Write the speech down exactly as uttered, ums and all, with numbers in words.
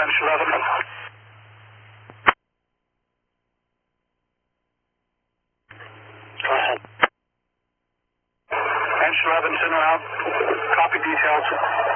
Inch eleven. Go ahead. Inch eleven, send around. Copy details.